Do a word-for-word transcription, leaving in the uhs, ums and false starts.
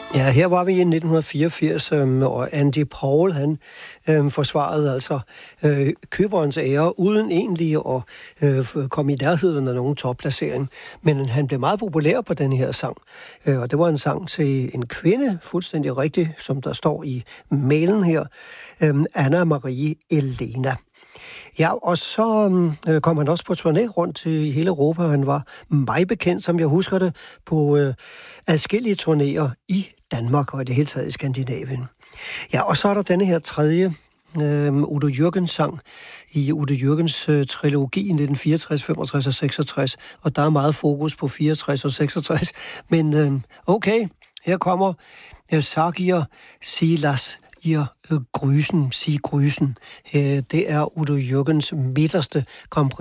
Ja, her var vi i nitten fireogfirs, øhm, og Andy Paul, han øhm, forsvarede altså øh, køberens ære, uden egentlig at øh, komme i nærheden af nogen topplacering. Men han blev meget populær på den her sang, øh, og det var en sang til en kvinde, fuldstændig rigtig, som der står i mailen her, øh, Anna Marie Elena. Ja, og så øh, kom han også på turné rundt til hele Europa. Han var meget bekendt, som jeg husker det, på øh, adskillige turnéer i Danmark og i det hele taget i Skandinavien. Ja, og så er der denne her tredje øh, Udo Jürgens sang i Udo Jürgens øh, trilogi i nitten fireogtres, femogtres og seksogtres, og der er meget fokus på fireogtres og seksogtres. Men øh, okay, her kommer øh, Sagir Silas ihr Grüßen, Sie Grüßen. Det er Udo Jürgens midterste Grand Prix